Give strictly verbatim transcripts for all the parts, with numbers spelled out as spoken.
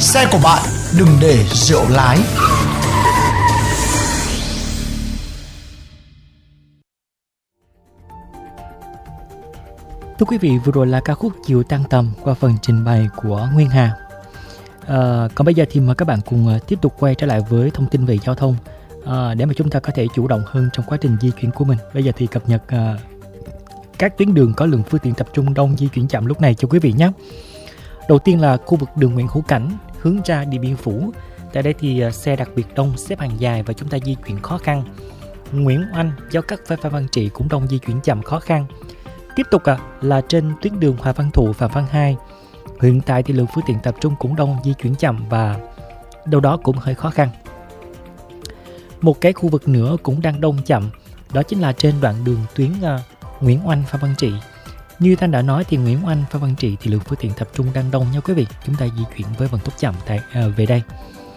xe của bạn đừng để rượu lái. Thưa quý vị, vừa rồi là ca khúc Chiều Tan Tầm qua phần trình bày của Nguyên Hà. À, còn bây giờ thì mời các bạn cùng tiếp tục quay trở lại với thông tin về giao thông à, để mà chúng ta có thể chủ động hơn trong quá trình di chuyển của mình. Bây giờ thì cập nhật à, các tuyến đường có lượng phương tiện tập trung đông di chuyển chậm lúc này cho quý vị nhé. Đầu tiên là khu vực đường Nguyễn Hữu Cảnh hướng ra Điện Biên Phủ. Tại đây thì à, xe đặc biệt đông, xếp hàng dài và chúng ta di chuyển khó khăn. Nguyễn Oanh giao cắt với Phan Văn Trị cũng đông, di chuyển chậm khó khăn. Tiếp tục à, là trên tuyến đường Hoàng Văn Thụ, Phạm Văn Hai. Hiện tại thì lượng phương tiện tập trung cũng đông, di chuyển chậm và đâu đó cũng hơi khó khăn. Một cái khu vực nữa cũng đang đông chậm, đó chính là trên đoạn đường tuyến uh, Nguyễn Oanh, Phan Văn Trị. Như Thanh đã nói thì Nguyễn Oanh, Phan Văn Trị thì lượng phương tiện tập trung đang đông nha quý vị. Chúng ta di chuyển với vận tốc chậm tại uh, về đây.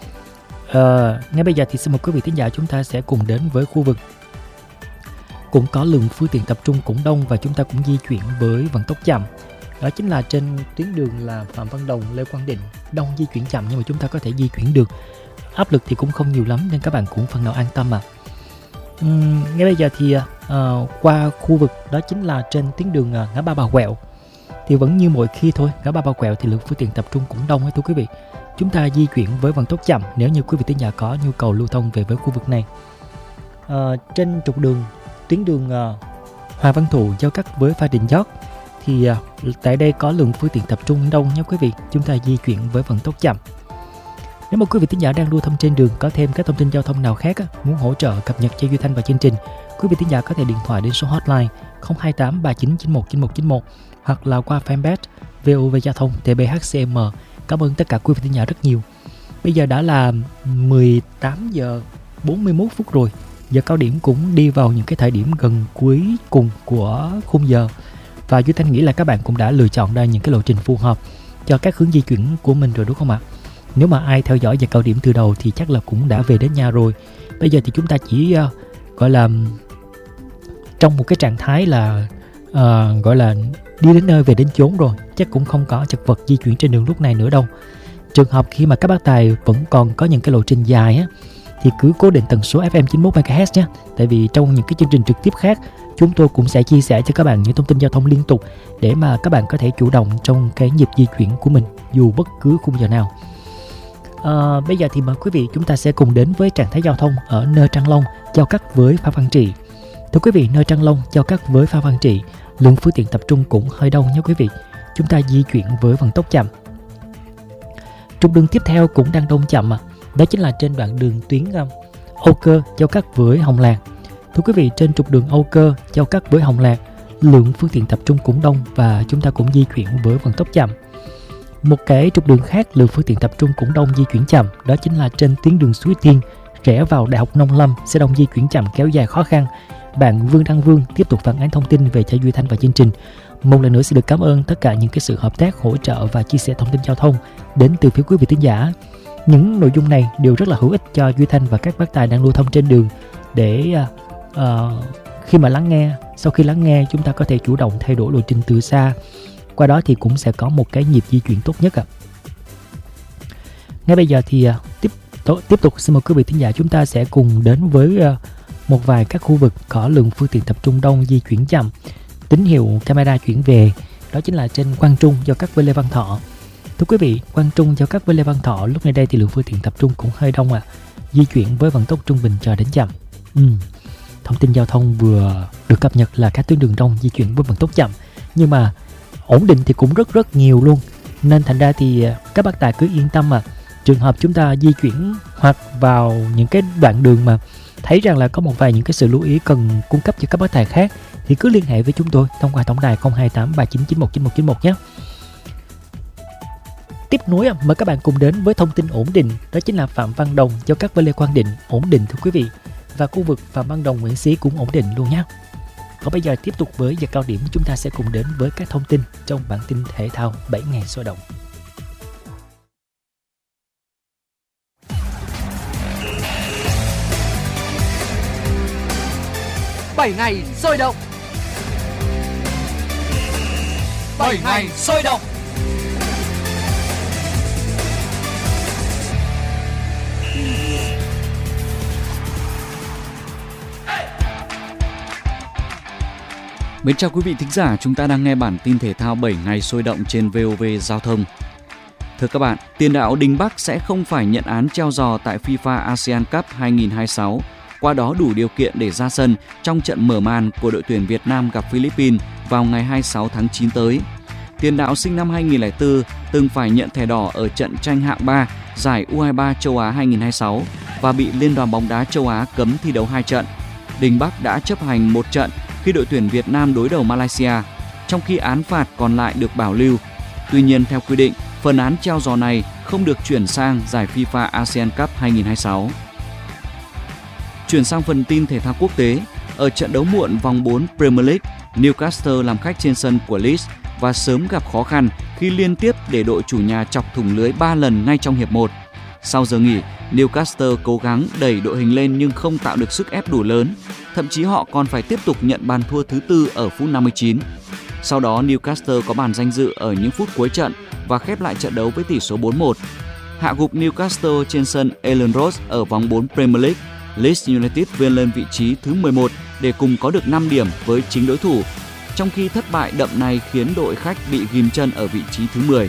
Uh, ngay bây giờ thì xin mời quý vị thính giả chúng ta sẽ cùng đến với khu vực cũng có lượng phương tiện tập trung cũng đông và chúng ta cũng di chuyển với vận tốc chậm. Đó chính là trên tuyến đường là Phạm Văn Đồng, Lê Quang Định, đông di chuyển chậm nhưng mà chúng ta có thể di chuyển được. Áp lực thì cũng không nhiều lắm nên các bạn cũng phần nào an tâm à. Uhm, ngay bây giờ thì uh, qua khu vực đó chính là trên tuyến đường uh, ngã ba Bà Quẹo. Thì vẫn như mọi khi thôi, ngã ba Bà Quẹo thì lượng phương tiện tập trung cũng đông ấy thưa quý vị. Chúng ta di chuyển với vận tốc chậm nếu như quý vị thính giả có nhu cầu lưu thông về với khu vực này. Uh, trên trục đường tuyến đường uh, Hoàng Văn Thụ giao cắt với Phan Đình Giót thì uh, tại đây có lượng phương tiện tập trung đông nha quý vị. Chúng ta di chuyển với vận tốc chậm. Nếu mà quý vị thính giả đang lưu thông trên đường có thêm các thông tin giao thông nào khác á, muốn hỗ trợ cập nhật cho Duy Thanh và chương trình, quý vị thính giả có thể điện thoại đến số hotline không hai tám ba chín chín một chín một chín một hoặc là qua fanpage vê o vê Giao thông tê bê hát xê em. Cảm ơn tất cả quý vị thính giả rất nhiều. Bây giờ đã là mười tám giờ bốn mươi mốt phút rồi. Giờ cao điểm cũng đi vào những cái thời điểm gần cuối cùng của khung giờ. Và Duy Thanh nghĩ là các bạn cũng đã lựa chọn ra những cái lộ trình phù hợp cho các hướng di chuyển của mình rồi đúng không ạ? Nếu mà ai theo dõi giờ cao điểm từ đầu thì chắc là cũng đã về đến nhà rồi. Bây giờ thì chúng ta chỉ uh, gọi là trong một cái trạng thái là uh, gọi là đi đến nơi về đến chốn rồi. Chắc cũng không có chật vật di chuyển trên đường lúc này nữa đâu. Trường hợp khi mà các bác tài vẫn còn có những cái lộ trình dài á, thì cứ cố định tần số ép em chín mươi mốt mê ga héc nhé. Tại vì trong những cái chương trình trực tiếp khác, chúng tôi cũng sẽ chia sẻ cho các bạn những thông tin giao thông liên tục để mà các bạn có thể chủ động trong cái nhịp di chuyển của mình dù bất cứ khung giờ nào. À, bây giờ thì mời quý vị chúng ta sẽ cùng đến với trạng thái giao thông ở nơi Trăng Long giao cắt với Phan Văn Trị. Thưa quý vị, nơi Trăng Long giao cắt với Phan Văn Trị, lượng phương tiện tập trung cũng hơi đông nhé quý vị. Chúng ta di chuyển với vận tốc chậm. Trục đường tiếp theo cũng đang đông chậm mà. Đó chính là trên đoạn đường tuyến um, Âu Cơ giao cắt với Hồng Lạc. Thưa quý vị, trên trục đường Âu Cơ giao cắt với Hồng Lạc, lượng phương tiện tập trung cũng đông và chúng ta cũng di chuyển với vận tốc chậm. Một cái trục đường khác lượng phương tiện tập trung cũng đông, di chuyển chậm, đó chính là trên tuyến đường Suối Tiên rẽ vào Đại học Nông Lâm sẽ đông, di chuyển chậm kéo dài khó khăn. Bạn Vương Đăng Vương tiếp tục phản ánh thông tin về cho Duy Thanh và chương trình. Một lần nữa xin được cảm ơn tất cả những cái sự hợp tác, hỗ trợ và chia sẻ thông tin giao thông đến từ phía quý vị thính giả. Những nội dung này đều rất là hữu ích cho Duy Thanh và các bác tài đang lưu thông trên đường để uh, uh, khi mà lắng nghe, sau khi lắng nghe chúng ta có thể chủ động thay đổi lộ trình từ xa. Qua đó thì cũng sẽ có một cái nhịp di chuyển tốt nhất ạ. À. Ngay bây giờ thì uh, tiếp to, tiếp tục xin mời quý vị thính giả chúng ta sẽ cùng đến với uh, một vài các khu vực có lượng phương tiện tập trung đông, di chuyển chậm. Tín hiệu camera chuyển về đó chính là trên Quang Trung giao cắt với Lê Văn Thọ. Thưa quý vị, Quang Trung giao cắt với Lê Văn Thọ lúc này đây thì lượng phương tiện tập trung cũng hơi đông à, di chuyển với vận tốc trung bình cho đến chậm. Ừ. Thông tin giao thông vừa được cập nhật là các tuyến đường đông di chuyển với vận tốc chậm, nhưng mà ổn định thì cũng rất rất nhiều luôn. Nên thành ra thì các bác tài cứ yên tâm mà. Trường hợp chúng ta di chuyển hoặc vào những cái đoạn đường mà thấy rằng là có một vài những cái sự lưu ý cần cung cấp cho các bác tài khác thì cứ liên hệ với chúng tôi thông qua tổng đài không hai tám ba chín chín một chín một chín một nhé. Tiếp nối mời các bạn cùng đến với thông tin ổn định, đó chính là Phạm Văn Đồng giao cắt với Lê Quang Định ổn định thưa quý vị, và khu vực Phạm Văn Đồng Nguyễn Xí cũng ổn định luôn nhé. Còn bây giờ tiếp tục với giờ cao điểm, chúng ta sẽ cùng đến với các thông tin trong bản tin thể thao bảy ngày sôi động. bảy ngày sôi động. bảy ngày sôi động. Mến chào quý vị thính giả, chúng ta đang nghe bản tin thể thao bảy ngày sôi động trên vê o vê Giao thông. Thưa các bạn, tiền đạo Đình Bắc sẽ không phải nhận án treo giò tại FIFA ASEAN Cup hai không hai sáu, qua đó đủ điều kiện để ra sân trong trận mở màn của đội tuyển Việt Nam gặp Philippines vào ngày hai mươi sáu tháng chín tới. Tiền đạo sinh năm hai nghìn không trăm lẻ bốn từng phải nhận thẻ đỏ ở trận tranh hạng ba giải U hai mươi ba châu Á hai không hai sáu và bị Liên đoàn bóng đá châu Á cấm thi đấu hai trận. Đình Bắc đã chấp hành một trận khi đội tuyển Việt Nam đối đầu Malaysia, trong khi án phạt còn lại được bảo lưu. Tuy nhiên, theo quy định, phần án treo giò này không được chuyển sang giải FIFA ASEAN Cup hai không hai sáu. Chuyển sang phần tin thể thao quốc tế, ở trận đấu muộn vòng bốn Premier League, Newcastle làm khách trên sân của Leeds và sớm gặp khó khăn khi liên tiếp để đội chủ nhà chọc thủng lưới ba lần ngay trong hiệp một. Sau giờ nghỉ, Newcastle cố gắng đẩy đội hình lên nhưng không tạo được sức ép đủ lớn. Thậm chí họ còn phải tiếp tục nhận bàn thua thứ tư ở phút năm mươi chín. Sau đó Newcastle có bàn danh dự ở những phút cuối trận và khép lại trận đấu với tỷ số bốn một. Hạ gục Newcastle trên sân Elland Road ở vòng bốn Premier League, Leeds United vươn lên vị trí thứ mười một để cùng có được năm điểm với chính đối thủ, trong khi thất bại đậm này khiến đội khách bị ghim chân ở vị trí thứ mười.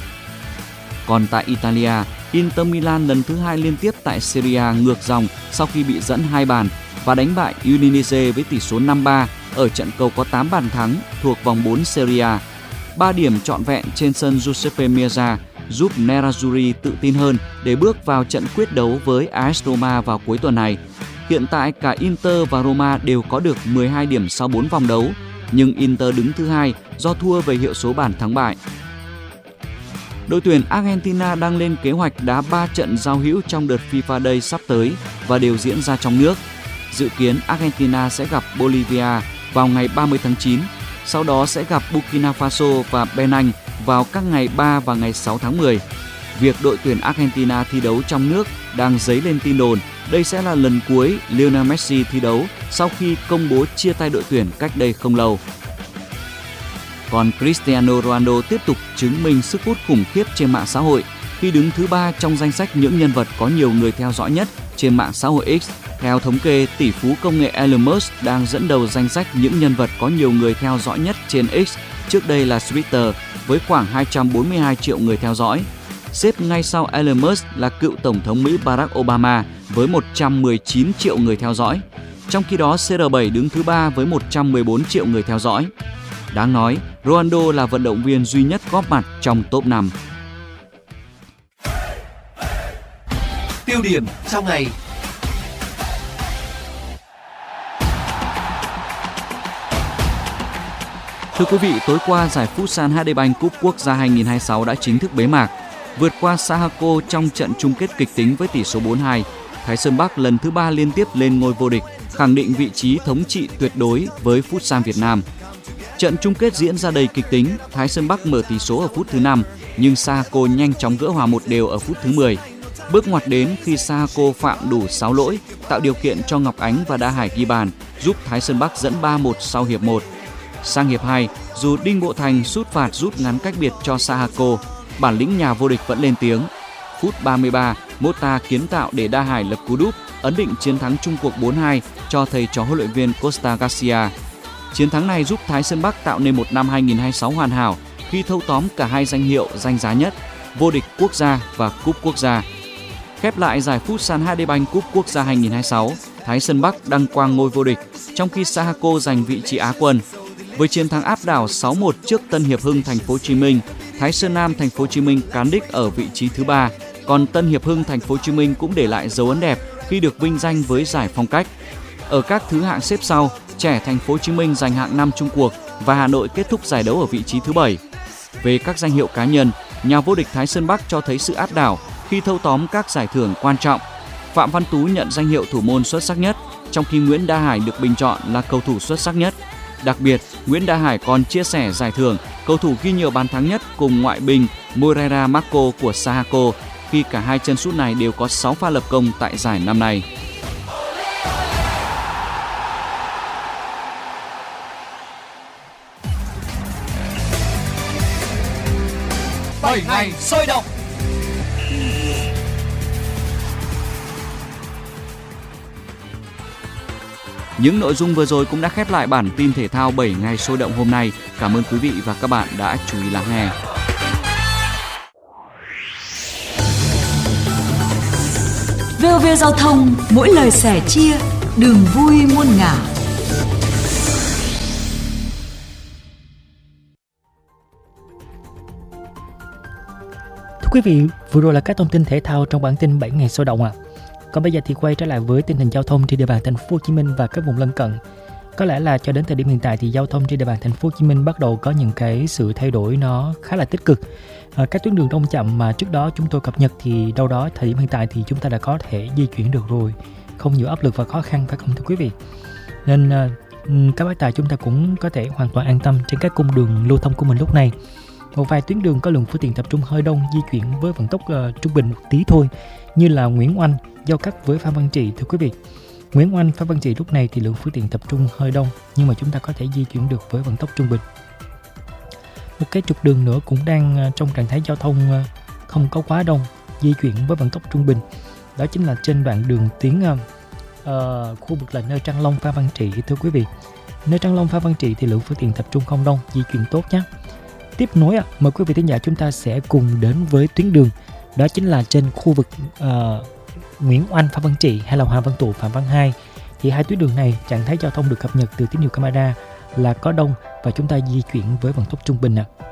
Còn tại Italia, Inter Milan lần thứ hai liên tiếp tại Serie A ngược dòng sau khi bị dẫn hai bàn và đánh bại Udinese với tỷ số năm ba ở trận cầu có tám bàn thắng thuộc vòng bốn Serie A. ba điểm trọn vẹn trên sân Giuseppe Meazza giúp Nerazzurri tự tin hơn để bước vào trận quyết đấu với a ét Roma vào cuối tuần này. Hiện tại cả Inter và Roma đều có được mười hai điểm sau bốn vòng đấu, nhưng Inter đứng thứ hai do thua về hiệu số bàn thắng bại. Đội tuyển Argentina đang lên kế hoạch đá ba trận giao hữu trong đợt FIFA Day sắp tới và đều diễn ra trong nước. Dự kiến Argentina sẽ gặp Bolivia vào ngày ba mươi tháng chín, sau đó sẽ gặp Burkina Faso và Benin vào các ngày ba và ngày sáu tháng mười. Việc đội tuyển Argentina thi đấu trong nước đang dấy lên tin đồn đây sẽ là lần cuối Lionel Messi thi đấu sau khi công bố chia tay đội tuyển cách đây không lâu. Còn Cristiano Ronaldo tiếp tục chứng minh sức hút khủng khiếp trên mạng xã hội khi đứng thứ ba trong danh sách những nhân vật có nhiều người theo dõi nhất trên mạng xã hội X. Theo thống kê, tỷ phú công nghệ Elon Musk đang dẫn đầu danh sách những nhân vật có nhiều người theo dõi nhất trên X, trước đây là Twitter, với khoảng hai trăm bốn mươi hai triệu người theo dõi. Xếp ngay sau Elon Musk là cựu Tổng thống Mỹ Barack Obama với một trăm mười chín triệu người theo dõi. Trong khi đó, xê rờ bảy đứng thứ ba với một trăm mười bốn triệu người theo dõi. Đáng nói, Ronaldo là vận động viên duy nhất góp mặt trong top năm. Tiêu điểm trong ngày. Thưa quý vị, tối qua giải Futsal hát đê Bank Cup Quốc gia hai không hai sáu đã chính thức bế mạc. Vượt qua Sahako trong trận chung kết kịch tính với tỷ số bốn hai, Thái Sơn Bắc lần thứ ba liên tiếp lên ngôi vô địch, khẳng định vị trí thống trị tuyệt đối với Futsal Việt Nam. Trận chung kết diễn ra đầy kịch tính, Thái Sơn Bắc mở tỷ số ở phút thứ năm, nhưng Sahako nhanh chóng gỡ hòa một đều ở phút thứ mười. Bước ngoặt đến khi Sahako phạm đủ sáu lỗi, tạo điều kiện cho Ngọc Ánh và Đa Hải ghi bàn, giúp Thái Sơn Bắc dẫn ba một sau hiệp một. Sang hiệp hai, dù Đinh Bộ Thành sút phạt rút ngắn cách biệt cho Sahako, bản lĩnh nhà vô địch vẫn lên tiếng. Phút ba mươi ba, Mota kiến tạo để Đa Hải lập cú đúp, ấn định chiến thắng chung cuộc bốn hai cho thầy trò huấn luyện viên Costa Garcia. Chiến thắng này giúp Thái Sơn Bắc tạo nên một năm hai không hai sáu hoàn hảo khi thâu tóm cả hai danh hiệu danh giá nhất, vô địch quốc gia và cúp quốc gia. Khép lại giải Futsal hát đê Bank Cup Quốc gia hai không hai sáu, Thái Sơn Bắc đăng quang ngôi vô địch, trong khi Sahako giành vị trí Á quân. Với chiến thắng áp đảo sáu một trước Tân Hiệp Hưng Thành phố Hồ Chí Minh, Thái Sơn Nam Thành phố Hồ Chí Minh cán đích ở vị trí thứ ba, còn Tân Hiệp Hưng Thành phố Hồ Chí Minh cũng để lại dấu ấn đẹp khi được vinh danh với giải phong cách. Ở các thứ hạng xếp sau, Trẻ Thành phố Hồ Chí Minh giành hạng năm chung cuộc và Hà Nội kết thúc giải đấu ở vị trí thứ bảy. Về các danh hiệu cá nhân, nhà vô địch Thái Sơn Bắc cho thấy sự áp đảo khi thâu tóm các giải thưởng quan trọng. Phạm Văn Tú nhận danh hiệu thủ môn xuất sắc nhất, trong khi Nguyễn Đa Hải được bình chọn là cầu thủ xuất sắc nhất. Đặc biệt, Nguyễn Đa Hải còn chia sẻ giải thưởng cầu thủ ghi nhiều bàn thắng nhất cùng ngoại binh Moreira Marco của Sahako, khi cả hai chân sút này đều có sáu pha lập công tại giải năm nay. bảy ngày sôi động. Những nội dung vừa rồi cũng đã khép lại bản tin thể thao bảy ngày sôi động hôm nay. Cảm ơn quý vị và các bạn đã chú ý lắng nghe. vê o vê Giao thông, mỗi lời sẻ chia, đường vui muôn ngả. Thưa quý vị, vừa rồi là các thông tin thể thao trong bản tin bảy ngày sôi động ạ. À. Còn bây giờ thì quay trở lại với tình hình giao thông trên địa bàn thành phố Hồ Chí Minh và các vùng lân cận. Có lẽ là cho đến thời điểm hiện tại thì giao thông trên địa bàn thành phố Hồ Chí Minh bắt đầu có những cái sự thay đổi nó khá là tích cực. À, các tuyến đường đông chậm mà trước đó chúng tôi cập nhật thì đâu đó thời điểm hiện tại thì chúng ta đã có thể di chuyển được rồi, không nhiều áp lực và khó khăn, phải không thưa quý vị? Nên à, các bác tài chúng ta cũng có thể hoàn toàn an tâm trên các cung đường lưu thông của mình lúc này. Một vài tuyến đường có lượng phương tiện tập trung hơi đông di chuyển với vận tốc uh, trung bình một tí thôi, như là Nguyễn Oanh giao cắt với Phan Văn Trị. Thưa quý vị, Nguyễn Oanh, Phan Văn Trị lúc này thì lượng phương tiện tập trung hơi đông, nhưng mà chúng ta có thể di chuyển được với vận tốc trung bình. Một cái trục đường nữa cũng đang uh, trong trạng thái giao thông uh, không có quá đông, di chuyển với vận tốc trung bình. Đó chính là trên đoạn đường tuyến uh, uh, khu vực là nơi Trăng Long, Phan Văn Trị. Thưa quý vị, nơi Trăng Long, Phan Văn Trị thì lượng phương tiện tập trung không đông, di chuyển tốt nhé. Tiếp nối, à, mời quý vị thính giả chúng ta sẽ cùng đến với tuyến đường, đó chính là trên khu vực uh, Nguyễn Oanh, Phan Văn Trị hay là Hoàng Văn Thụ, Phạm Văn Hai. Thì hai tuyến đường này trạng thái giao thông được cập nhật từ tín hiệu camera là có đông và chúng ta di chuyển với vận tốc trung bình ạ. À.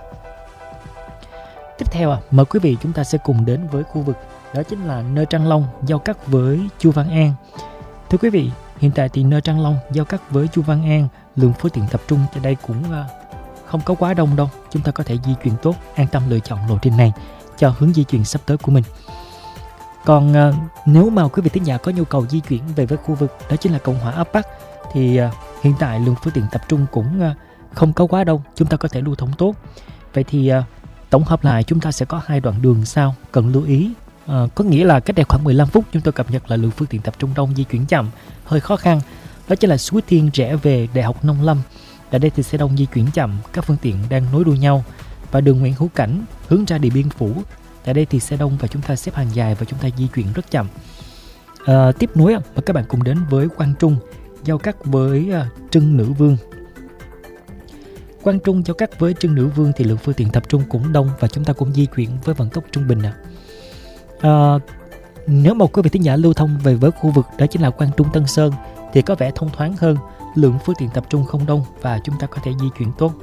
Tiếp theo, à, mời quý vị chúng ta sẽ cùng đến với khu vực đó chính là nơi Trăng Long giao cắt với Chu Văn An. Thưa quý vị, hiện tại thì nơi Trăng Long giao cắt với Chu Văn An, lượng phương tiện tập trung tại đây cũng uh, không có quá đông đâu, chúng ta có thể di chuyển tốt, an tâm lựa chọn lộ trình này cho hướng di chuyển sắp tới của mình. Còn uh, nếu mà quý vị thính giả có nhu cầu di chuyển về với khu vực đó chính là Cộng hòa ấp Bắc thì uh, hiện tại lượng phương tiện tập trung cũng uh, không có quá đông, chúng ta có thể lưu thông tốt. Vậy thì uh, tổng hợp lại chúng ta sẽ có hai đoạn đường sau cần lưu ý. Uh, có nghĩa là cách đây khoảng mười lăm phút chúng tôi cập nhật là lượng phương tiện tập trung đông, di chuyển chậm, hơi khó khăn. Đó chính là Suối Tiên rẽ về Đại học Nông Lâm. Tại đây thì xe đông di chuyển chậm, các phương tiện đang nối đuôi nhau. Và đường Nguyễn Hữu Cảnh hướng ra Điện Biên Phủ. Tại đây thì xe đông và chúng ta xếp hàng dài và chúng ta di chuyển rất chậm. À, tiếp nối và các bạn cùng đến với Quang Trung giao cắt với uh, Trưng Nữ Vương. Quang Trung giao cắt với Trưng Nữ Vương thì lượng phương tiện tập trung cũng đông và chúng ta cũng di chuyển với vận tốc trung bình. À. À, nếu một quý vị thính giả lưu thông về với khu vực đó chính là Quang Trung Tân Sơn thì có vẻ thông thoáng hơn, lượng phương tiện tập trung không đông và chúng ta có thể di chuyển tốt.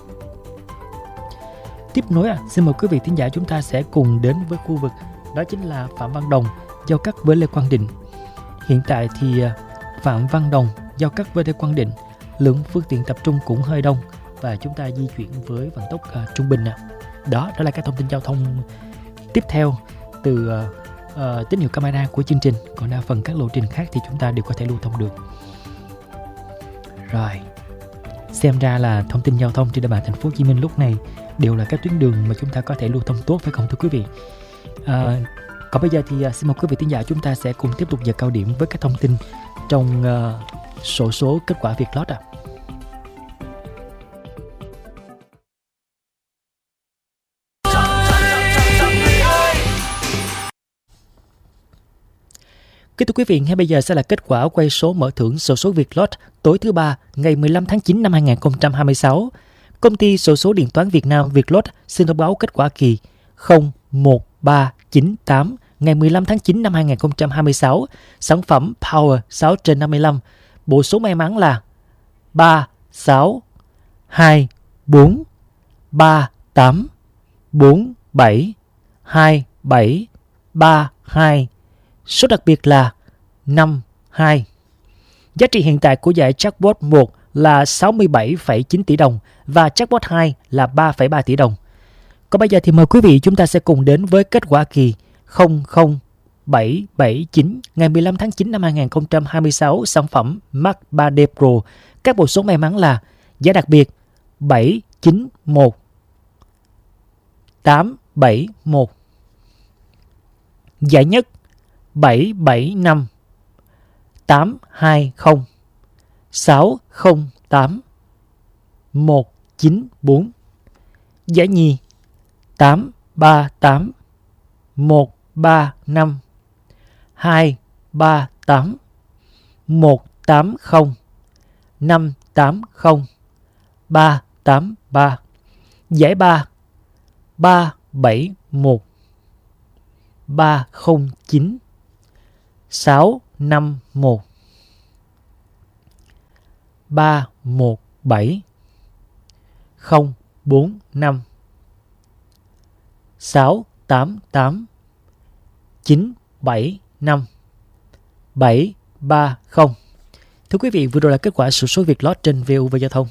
Tiếp nối, à, xin mời quý vị thính giả chúng ta sẽ cùng đến với khu vực đó chính là Phạm Văn Đồng giao cắt với Lê Quang Định. Hiện tại thì Phạm Văn Đồng giao cắt với Lê Quang Định, lượng phương tiện tập trung cũng hơi đông và chúng ta di chuyển với vận tốc uh, trung bình. À. Đó, đó là các thông tin giao thông tiếp theo từ uh, uh, tín hiệu camera của chương trình. Còn đa phần các lộ trình khác thì chúng ta đều có thể lưu thông được. Rồi, xem ra là thông tin giao thông trên địa bàn thành phố Hồ Chí Minh lúc này đều là các tuyến đường mà chúng ta có thể lưu thông tốt, phải không thưa quý vị? À, còn bây giờ thì xin mời quý vị thính giả chúng ta sẽ cùng tiếp tục giờ cao điểm với các thông tin trong uh, sổ số kết quả Vietlott ạ. À. Kính thưa quý vị, ngay bây giờ sẽ là kết quả quay số mở thưởng xổ số Vietlott tối thứ ba ngày mười lăm tháng chín năm hai nghìn không trăm hai mươi sáu. Công ty xổ số điện toán Việt Nam Vietlott xin thông báo kết quả kỳ không một ba chín tám ngày mười lăm tháng chín năm hai nghìn không trăm hai mươi sáu. Sản phẩm Power sáu trên năm mươi lăm. Bộ số may mắn là ba sáu hai bốn ba tám bốn bảy hai bảy ba hai. Số đặc biệt là năm hai. Giá trị hiện tại của giải Jackpot một là sáu mươi bảy phẩy chín tỷ đồng và Jackpot hai là ba phẩy ba tỷ đồng. Còn bây giờ thì mời quý vị chúng ta sẽ cùng đến với kết quả kỳ không không bảy bảy chín ngày mười lăm tháng chín năm hai nghìn không trăm hai mươi sáu, sản phẩm Mac ba D Pro. Các bộ số may mắn là giá đặc biệt bảy chín một tám bảy một, giải nhất bảy bảy năm tám hai không sáu không tám một chín bốn, giải nhì tám ba tám một ba năm hai ba tám một tám không năm tám không ba tám ba. Giải ba ba bảy một ba không chín sáu năm một ba một bảy không bốn năm sáu tám tám chín bảy năm bảy ba không. Thưa quý vị, vừa rồi là kết quả xổ số Việt lót trên vê o vê Giao thông.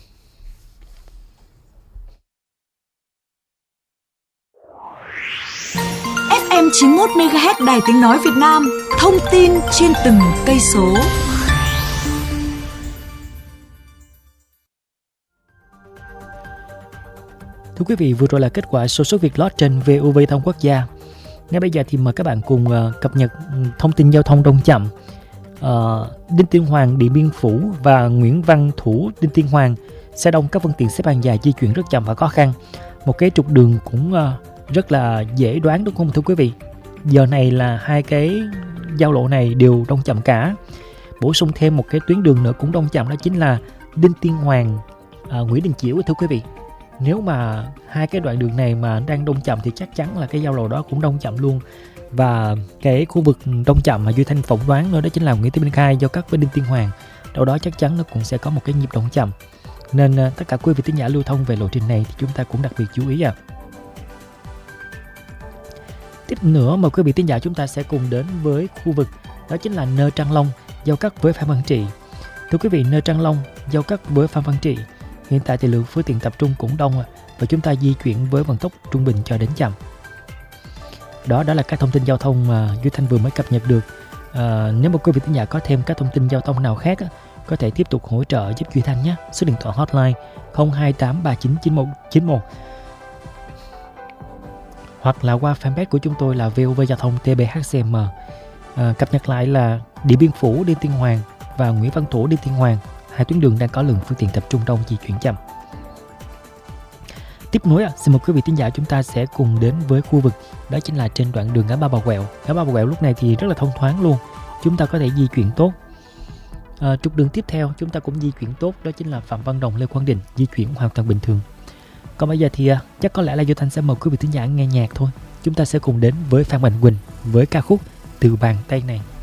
ép em chín mươi mốt mê ga héc Đài Tiếng Nói Việt Nam, thông tin trên từng cây số. Thưa quý vị, vừa rồi là kết quả xổ số Việt lót trên vê o vê Thông Quốc gia. Ngay bây giờ thì mời các bạn cùng uh, cập nhật thông tin giao thông đông chậm. Uh, Đinh Tiên Hoàng, Điện Biên Phủ và Nguyễn Văn Thủ, Đinh Tiên Hoàng, xe đông các phương tiện xếp hàng dài di chuyển rất chậm và khó khăn. Một cái trục đường cũng uh, rất là dễ đoán đúng không thưa quý vị? Giờ này là hai cái giao lộ này đều đông chậm cả. Bổ sung thêm một cái tuyến đường nữa cũng đông chậm, đó chính là Đinh Tiên Hoàng, uh, Nguyễn Đình Chiểu thưa quý vị. Nếu mà hai cái đoạn đường này mà đang đông chậm thì chắc chắn là cái giao lộ đó cũng đông chậm luôn. Và cái khu vực đông chậm mà Duy Thanh phỏng đoán nữa đó chính là Nguyễn Thị Minh Khai giao cắt với Đinh Tiên Hoàng. Đâu đó chắc chắn nó cũng sẽ có một cái nhịp đông chậm. Nên uh, tất cả quý vị thính giả lưu thông về lộ trình này thì chúng ta cũng đặc biệt chú ý à. Tiếp nữa mời quý vị thính giả chúng ta sẽ cùng đến với khu vực đó chính là Nơ Trăng Long giao cắt với Phan Văn Trị. Thưa quý vị, Nơ Trăng Long giao cắt với Phan Văn Trị. Hiện tại thì lượng phương tiện tập trung cũng đông và chúng ta di chuyển với vận tốc trung bình cho đến chậm. Đó đó là các thông tin giao thông mà Duy Thanh vừa mới cập nhật được. À, nếu mà quý vị thính giả có thêm các thông tin giao thông nào khác có thể tiếp tục hỗ trợ giúp Duy Thanh nhé. Số điện thoại hotline không hai tám ba chín chín một chín một hoặc là qua fanpage của chúng tôi là vê o vê Giao thông tê bê hát xê em. À, cập nhật lại là Điện Biên Phủ, Đinh Tiên Hoàng và Nguyễn Văn Thủ, Đinh Tiên Hoàng, hai tuyến đường đang có lượng phương tiện tập trung đông di chuyển chậm. Tiếp nối, xin mời quý vị thính giả chúng ta sẽ cùng đến với khu vực đó chính là trên đoạn đường ngã ba Bà Quẹo. Ngã ba Bà Quẹo lúc này thì rất là thông thoáng luôn, chúng ta có thể di chuyển tốt. À, trục đường tiếp theo chúng ta cũng di chuyển tốt, đó chính là Phạm Văn Đồng, Lê Quang Định, di chuyển hoàn toàn bình thường. Còn bây giờ thì chắc có lẽ là Duy Thanh sẽ mời quý vị thính giả nghe nhạc thôi. Chúng ta sẽ cùng đến với Phan Mạnh Quỳnh với ca khúc Từ Bàn Tay Này.